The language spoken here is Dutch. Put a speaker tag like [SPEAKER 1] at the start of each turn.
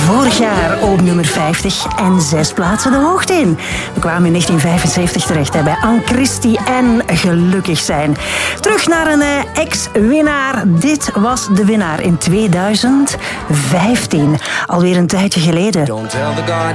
[SPEAKER 1] Vorig jaar op nummer 50 en 6 plaatsen de hoogte in. We kwamen in 1975 terecht bij Ann Christie en Gelukkig zijn. Terug naar een ex-winnaar. Dit was de winnaar in 2015. Alweer een tijdje geleden.
[SPEAKER 2] Don't tell the God